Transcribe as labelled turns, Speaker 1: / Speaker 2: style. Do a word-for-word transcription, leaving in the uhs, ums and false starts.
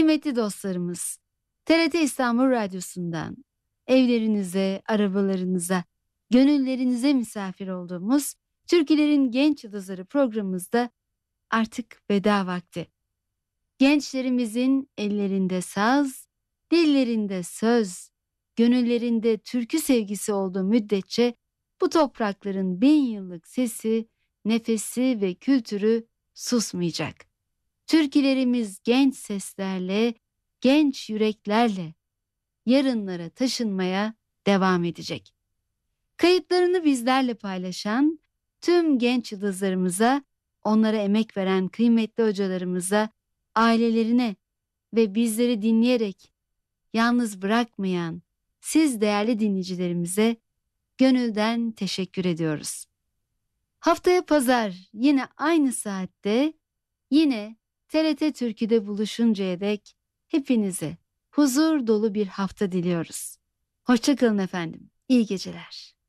Speaker 1: Kıymetli dostlarımız, T R T İstanbul Radyosu'ndan evlerinize, arabalarınıza, gönüllerinize misafir olduğumuz Türkilerin Genç Yıldızları programımızda artık veda vakti. Gençlerimizin ellerinde saz, dillerinde söz, gönüllerinde türkü sevgisi olduğu müddetçe bu toprakların bin yıllık sesi, nefesi ve kültürü susmayacak. Türkülerimiz genç seslerle, genç yüreklerle yarınlara taşınmaya devam edecek. Kayıtlarını bizlerle paylaşan tüm genç yıldızlarımıza, onlara emek veren kıymetli hocalarımıza, ailelerine ve bizleri dinleyerek yalnız bırakmayan siz değerli dinleyicilerimize gönülden teşekkür ediyoruz. Haftaya pazar yine aynı saatte yine T R T Türkü'de buluşuncaya dek hepinize huzur dolu bir hafta diliyoruz. Hoşça kalın efendim. İyi geceler.